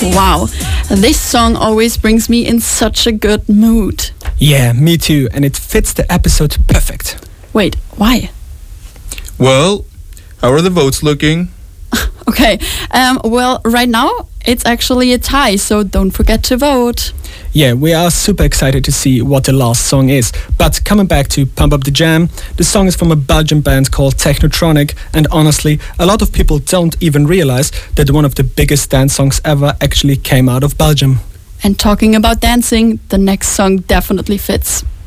Wow, this song always brings me in such a good mood. Yeah, me too, and it fits the episode perfect. Wait, why? Well, how are the votes looking? Okay, well, right now it's actually a tie, so don't forget to vote. Yeah, we are super excited to see what the last song is. But coming back to Pump Up the Jam, the song is from a Belgian band called Technotronic, and honestly, a lot of people don't even realize that one of the biggest dance songs ever actually came out of Belgium. And talking about dancing, the next song definitely fits.